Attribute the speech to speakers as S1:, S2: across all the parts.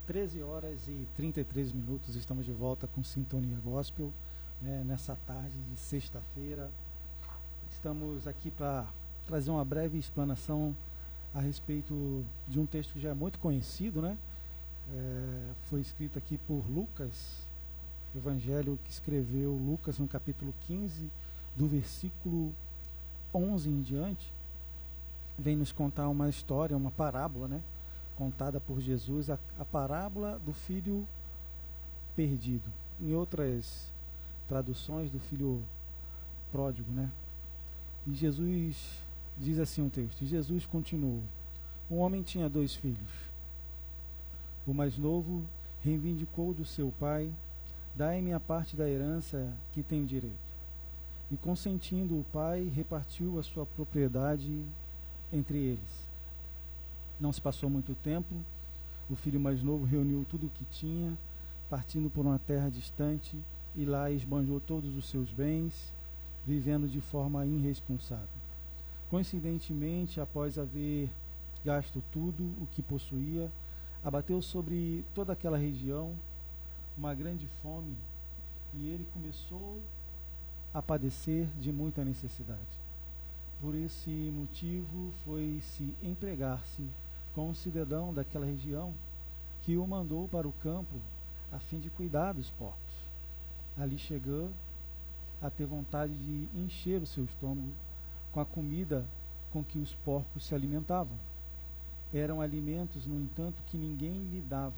S1: 13h33, estamos de volta com Sintonia Gospel, né, nessa tarde de sexta-feira. Estamos aqui para trazer uma breve explanação a respeito de um texto que já é muito conhecido, né? Foi escrito aqui por Lucas, evangelho que escreveu Lucas no capítulo 15, do versículo 11 em diante, vem nos contar uma história, uma parábola, né? Contada por Jesus, a parábola do filho perdido. Em outras traduções, do filho pródigo, né? E Jesus diz assim o texto: Jesus continuou: um homem tinha 2 filhos. O mais novo reivindicou do seu pai: dai-me a parte da herança que tenho direito. E consentindo o pai, repartiu a sua propriedade entre eles. Não se passou muito tempo, o filho mais novo reuniu tudo o que tinha, partindo por uma terra distante, e lá esbanjou todos os seus bens, vivendo de forma irresponsável. Coincidentemente, após haver gasto tudo o que possuía, abateu sobre toda aquela região uma grande fome, e ele começou a padecer de muita necessidade. Por esse motivo, foi se empregar-se com um cidadão daquela região, que o mandou para o campo a fim de cuidar dos porcos. Ali chegou a ter vontade de encher o seu estômago com a comida com que os porcos se alimentavam. Eram alimentos, no entanto, que ninguém lhe dava.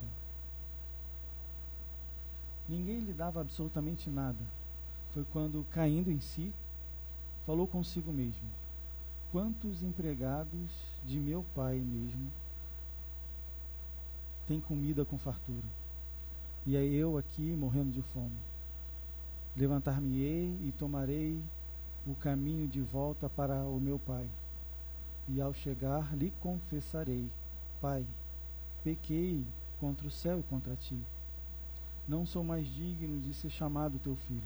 S1: Ninguém lhe dava absolutamente nada. Foi quando, caindo em si, falou consigo mesmo: quantos empregados de meu pai mesmo têm comida com fartura, e aí eu aqui morrendo de fome? Levantar-me-ei e tomarei o caminho de volta para o meu pai, e ao chegar lhe confessarei: Pai, pequei contra o céu e contra ti. Não sou mais digno de ser chamado teu filho.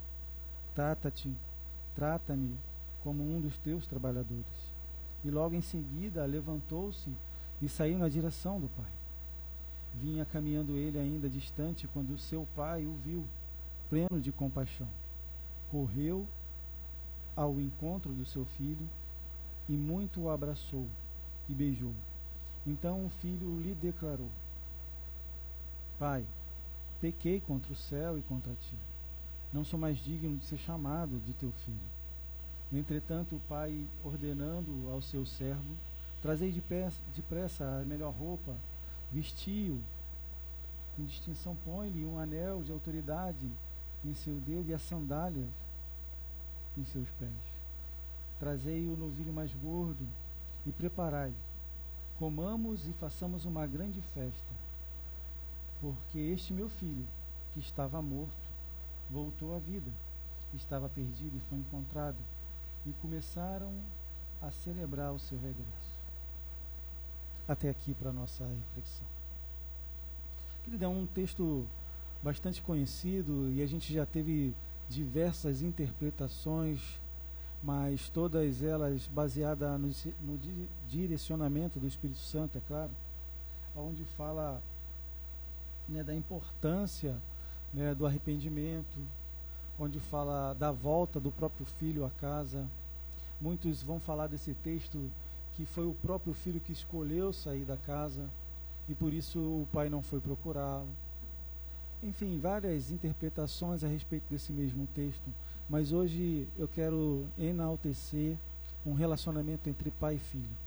S1: Trata-me como um dos teus trabalhadores. E logo em seguida levantou-se e saiu na direção do pai. Vinha caminhando ele ainda distante quando o seu pai o viu, pleno de compaixão. Correu ao encontro do seu filho e muito o abraçou e beijou. Então o filho lhe declarou: Pai, pequei contra o céu e contra ti. Não sou mais digno de ser chamado de teu filho. Entretanto, o pai, ordenando ao seu servo: trazei depressa a melhor roupa, vestiu, com distinção põe-lhe um anel de autoridade em seu dedo e as sandálias em seus pés. Trazei o novilho mais gordo e preparai. Comamos e façamos uma grande festa, porque este meu filho, que estava morto, voltou à vida, estava perdido e foi encontrado. E começaram a celebrar o seu regresso. Até aqui para a nossa reflexão. Querido, é um texto bastante conhecido e a gente já teve diversas interpretações, mas todas elas baseadas no direcionamento do Espírito Santo, é claro, onde fala, né, da importância, né, do arrependimento, onde fala da volta do próprio filho à casa. Muitos vão falar desse texto que foi o próprio filho que escolheu sair da casa e por isso o pai não foi procurá-lo. Enfim, várias interpretações a respeito desse mesmo texto, mas hoje eu quero enaltecer um relacionamento entre pai e filho.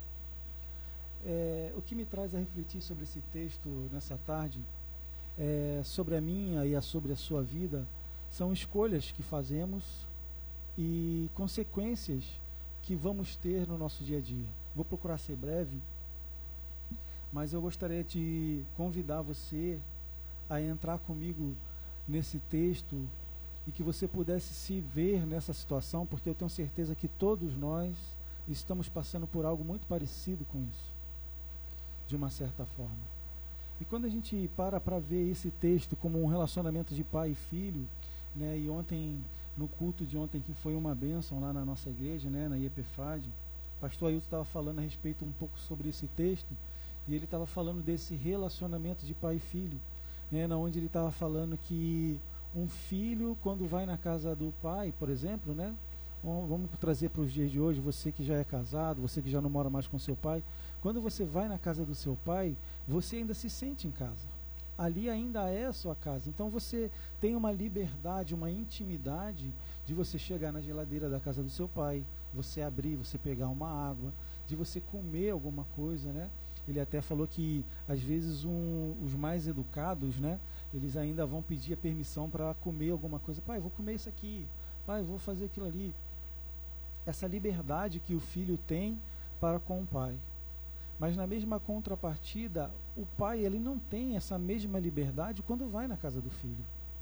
S1: O que me traz a refletir sobre esse texto nessa tarde, sobre a minha e sobre a sua vida, são escolhas que fazemos e consequências que vamos ter no nosso dia a dia. Vou procurar ser breve, mas eu gostaria de convidar você a entrar comigo nesse texto e que você pudesse se ver nessa situação, porque eu tenho certeza que todos nós estamos passando por algo muito parecido com isso, de uma certa forma. E quando a gente para ver esse texto como um relacionamento de pai e filho, né, e ontem, no culto de ontem, que foi uma bênção lá na nossa igreja, né, na IEPFAD, o pastor Ailton estava falando a respeito um pouco sobre esse texto, E ele estava falando desse relacionamento de pai e filho, né, onde ele estava falando que um filho, quando vai na casa do pai, por exemplo, né, vamos trazer para os dias de hoje, você que já é casado, você que já não mora mais com seu pai, quando você vai na casa do seu pai, você ainda se sente em casa. Ali ainda é a sua casa. Então você tem uma liberdade, uma intimidade de você chegar na geladeira da casa do seu pai, você abrir, você pegar uma água, de você comer alguma coisa, né? Ele até falou que às vezes os mais educados, né, eles ainda vão pedir a permissão para comer alguma coisa. Pai, vou comer isso aqui. Pai, vou fazer aquilo ali. Essa liberdade que o filho tem para com o pai. Mas na mesma contrapartida, o pai ele não tem essa mesma liberdade quando vai na casa do filho.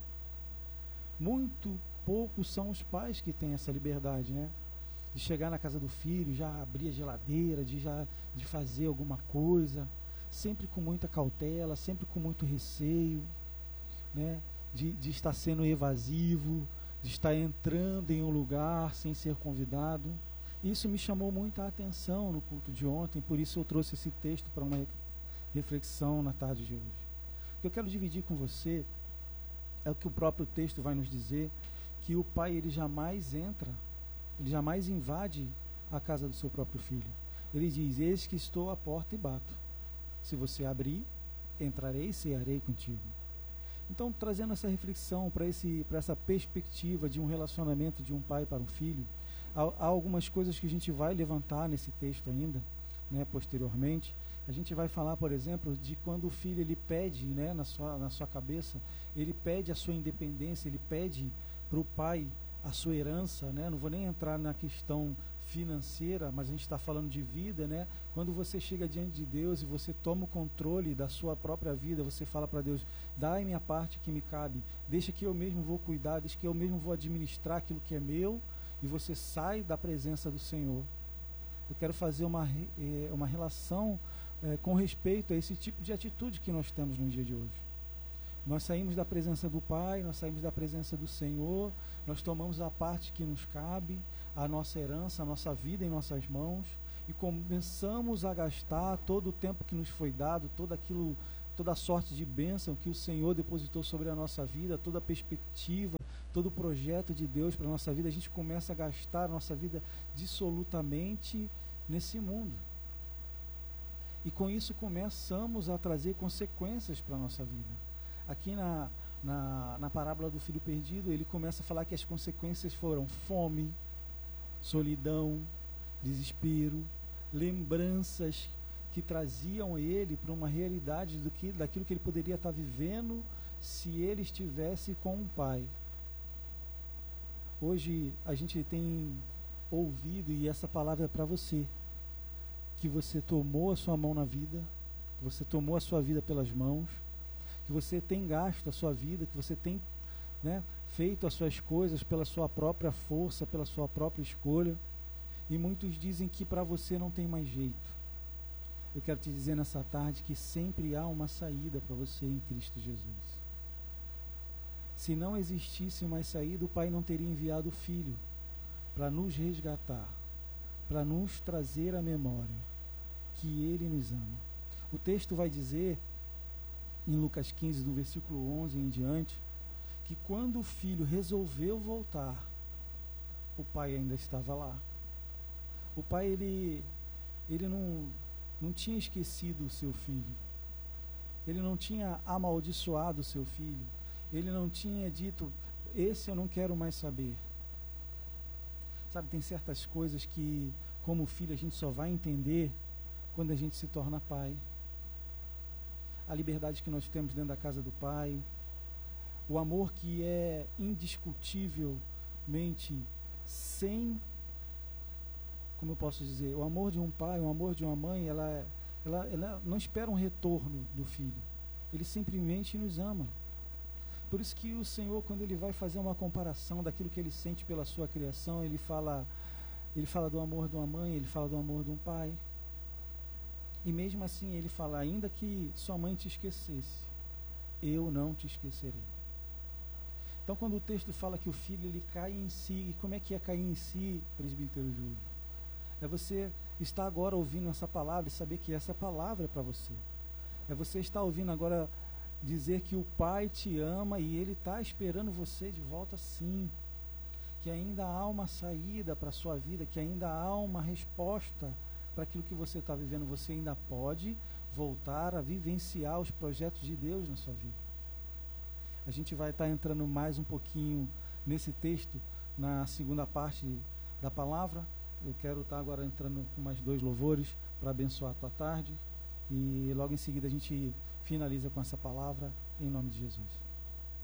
S1: Muito poucos são os pais que têm essa liberdade, né? De chegar na casa do filho, já abrir a geladeira, de fazer alguma coisa, sempre com muita cautela, sempre com muito receio, né? De estar sendo evasivo, de estar entrando em um lugar sem ser convidado. Isso me chamou muita atenção no culto de ontem, por isso eu trouxe esse texto para uma reflexão na tarde de hoje. O que eu quero dividir com você é o que o próprio texto vai nos dizer, que o pai ele jamais entra, ele jamais invade a casa do seu próprio filho. Ele diz: eis que estou à porta e bato. Se você abrir, entrarei e cearei contigo. Então, trazendo essa reflexão para essa perspectiva de um relacionamento de um pai para um filho, há algumas coisas que a gente vai levantar nesse texto ainda, né, posteriormente. A gente vai falar, por exemplo, de quando o filho ele pede, né, na sua cabeça, ele pede a sua independência, ele pede para o pai a sua herança, né? Não vou nem entrar na questão financeira, mas a gente está falando de vida, né? Quando você chega diante de Deus e você toma o controle da sua própria vida, você fala para Deus: dai minha parte que me cabe, deixa que eu mesmo vou cuidar, deixa que eu mesmo vou administrar aquilo que é meu, e você sai da presença do Senhor. Eu quero fazer uma relação com respeito a esse tipo de atitude que nós temos no dia de hoje. Nós saímos da presença do Pai, nós saímos da presença do Senhor, nós tomamos a parte que nos cabe, a nossa herança, a nossa vida em nossas mãos, e começamos a gastar todo o tempo que nos foi dado, toda a sorte de bênção que o Senhor depositou sobre a nossa vida, toda a perspectiva, todo o projeto de Deus para a nossa vida. A gente começa a gastar a nossa vida dissolutamente nesse mundo. E com isso começamos a trazer consequências para a nossa vida. Aqui na parábola do filho perdido, ele começa a falar que as consequências foram fome, solidão, desespero, lembranças que traziam ele para uma realidade daquilo que ele poderia estar vivendo se ele estivesse com um pai. Hoje a gente tem ouvido, e essa palavra é para você, que você tomou a sua mão na vida, que você tomou a sua vida pelas mãos, que você tem gasto a sua vida, que você tem, né, feito as suas coisas pela sua própria força, pela sua própria escolha, e muitos dizem que para você não tem mais jeito. Eu quero te dizer nessa tarde que sempre há uma saída para você em Cristo Jesus. Se não existisse mais saída, o Pai não teria enviado o Filho para nos resgatar, para nos trazer à memória que Ele nos ama. O texto vai dizer, em Lucas 15, do versículo 11 em diante, que quando o filho resolveu voltar, o pai ainda estava lá. O pai ele não tinha esquecido o seu filho, ele não tinha amaldiçoado o seu filho, ele não tinha dito: esse eu não quero mais saber. Sabe, tem certas coisas que, como filho, a gente só vai entender quando a gente se torna pai. A liberdade que nós temos dentro da casa do Pai, o amor que é indiscutivelmente como eu posso dizer, o amor de um pai, o amor de uma mãe, ela não espera um retorno do filho, ele simplesmente nos ama. Por isso que o Senhor, quando ele vai fazer uma comparação daquilo que ele sente pela sua criação, ele fala do amor de uma mãe, ele fala do amor de um pai. E mesmo assim ele fala: ainda que sua mãe te esquecesse, eu não te esquecerei. Então, quando o texto fala que o filho ele cai em si, e como é que é cair em si, presbítero Júlio? É você estar agora ouvindo essa palavra e saber que essa palavra é para você. É você estar ouvindo agora dizer que o Pai te ama e Ele está esperando você de volta, sim. Que ainda há uma saída para a sua vida, que ainda há uma resposta para aquilo que você está vivendo. Você ainda pode voltar a vivenciar os projetos de Deus na sua vida. A gente vai estar entrando mais um pouquinho nesse texto, na segunda parte da palavra. Eu quero estar agora entrando com mais 2 louvores para abençoar a tua tarde. E logo em seguida a gente finaliza com essa palavra, em nome de Jesus.